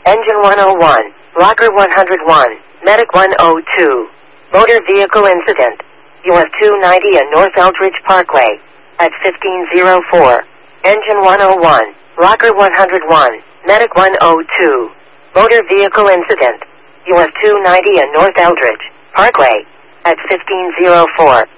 Engine 101, Locker 101, Medic 102. Motor vehicle incident. US 290 and North Eldridge Parkway. At 1504. Engine 101, Locker 101, Medic 102. Motor vehicle incident. US 290 and North Eldridge Parkway. At 1504.